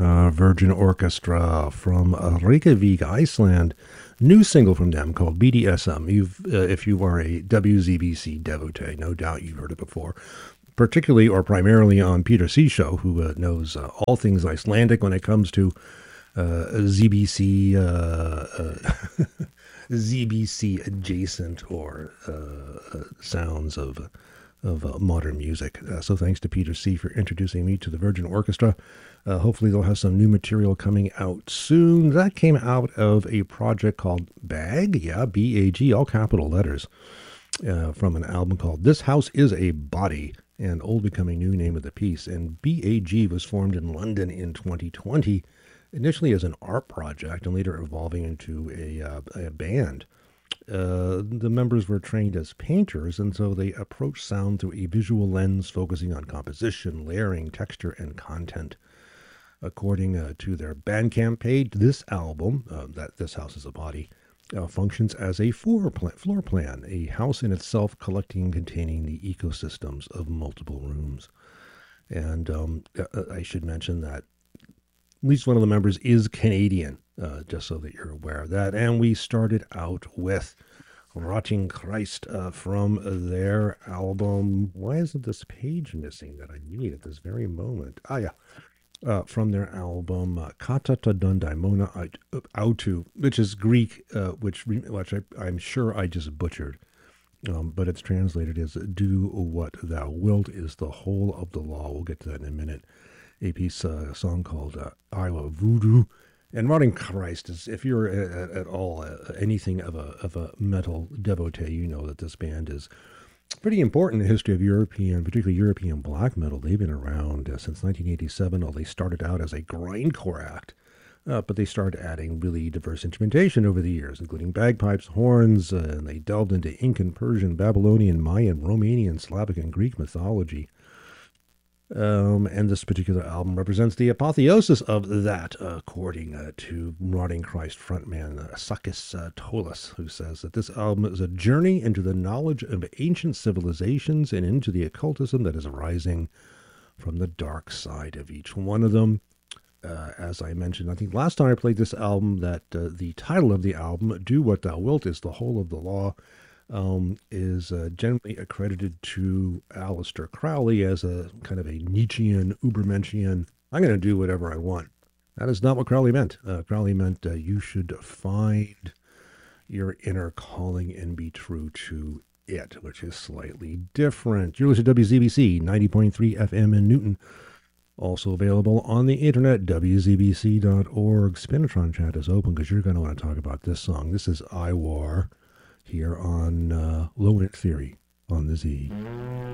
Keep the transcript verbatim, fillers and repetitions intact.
uh, Virgin Orchestra from uh, Reykjavik, Iceland. New single from them called B D S M. You've, uh, if you are a W Z B C devotee, no doubt you've heard it before. Particularly or primarily on Peter C. Show, who uh, knows uh, all things Icelandic when it comes to uh, Z B C, uh, uh, Z B C adjacent or uh, uh, sounds of of uh, modern music. Uh, so thanks to Peter C. for introducing me to the Virgin Orchestra. Uh, hopefully they'll have some new material coming out soon. That came out of a project called BAG, yeah, B A G, all capital letters, uh, from an album called This House is a Body, and Old Becoming New, name of the piece. And B A G was formed in London in twenty twenty, initially as an art project and later evolving into a, uh, a band. Uh, the members were trained as painters, and so they approached sound through a visual lens focusing on composition, layering, texture, and content. According uh, to their Bandcamp page, this album, uh, that This House is a Body, uh, functions as a floor plan, floor plan, a house in itself collecting and containing the ecosystems of multiple rooms. And um, I should mention that at least one of the members is Canadian, uh, just so that you're aware of that. And we started out with Rotting Christ uh, from their album. Why isn't this page missing that I need at this very moment? Ah, yeah. Uh, from their album uh, Kata ta Daimona Autu, which is Greek, uh, which, which I, I'm sure I just butchered. Um, but it's translated as Do What Thou Wilt is the whole of the law. We'll get to that in a minute. A piece, uh, a song called uh, Iowa Voodoo. And Rotting Christ is, if you're at, at all uh, anything of a of a metal devotee, you know that this band is pretty important in the history of European, particularly European black metal. They've been around uh, since nineteen eighty-seven. Well, they started out as a grindcore act, uh, but they started adding really diverse instrumentation over the years, including bagpipes, horns, uh, and they delved into Incan, Persian, Babylonian, Mayan, Romanian, Slavic, and Greek mythology. Um, and this particular album represents the apotheosis of that, uh, according uh, to Rotting Christ frontman uh, Sakis uh, Tolis, who says that this album is a journey into the knowledge of ancient civilizations and into the occultism that is arising from the dark side of each one of them. Uh, as I mentioned, I think last time I played this album, that uh, the title of the album, Do What Thou Wilt is the Whole of the Law, Um, is uh, generally accredited to Aleister Crowley as a kind of a Nietzschean, Ubermenschian, I'm going to do whatever I want. That is not what Crowley meant. Uh, Crowley meant uh, you should find your inner calling and be true to it, which is slightly different. You're listening to W Z B C, ninety point three F M in Newton. Also available on the internet, W Z B C dot org. Spinatron chat is open because you're going to want to talk about this song. This is I War, here on uh, Low End Theory on the Z.